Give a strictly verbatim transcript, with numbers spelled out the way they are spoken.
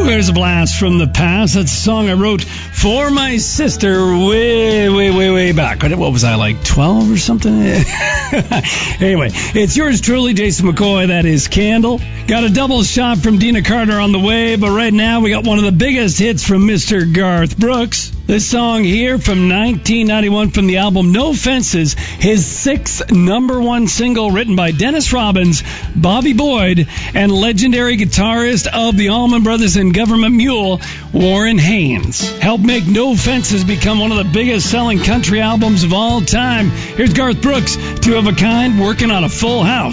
There's a blast from the past. That's a song I wrote for my sister way, way, way, way back. What was I, like twelve or something? Anyway, it's yours truly, Jason McCoy. That is Candle. Got a double shot from Dina Carter on the way, but right now we got one of the biggest hits from Mister Garth Brooks. This song here from nineteen ninety-one from the album No Fences, his sixth number one single written by Dennis Robbins, Bobby Boyd, and legendary guitarist of the Allman Brothers and Government Mule, Warren Haynes. Helped make No Fences become one of the biggest selling country albums of all time. Here's Garth Brooks, Two of a Kind, working on a full house.